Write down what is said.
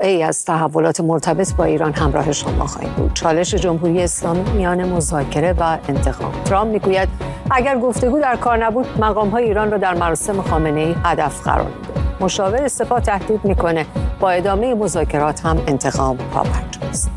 متنوعی از تحولات مرتبط با ایران همراه شما خواهیم بود. چالش جمهوری اسلامی میان مذاکره و انتقام. ترامپ میگوید اگر گفتگو در کار نبود مقام‌های ایران را در مراسم خامنه‌ای هدف قرار می‌داد. مشاور سپاه تهدید میکنه با ادامه مذاکرات هم انتقام پابرجاست.